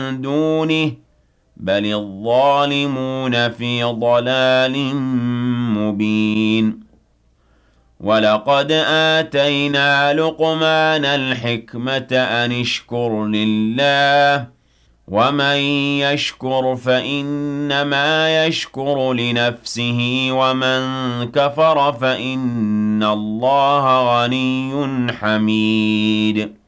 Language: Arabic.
دونه بل الظالمون في ضلال مبين ولقد آتينا لقمان الحكمة أن اشكر لله ومن يشكر فإنما يشكر لنفسه ومن كفر فإن الله غني حميد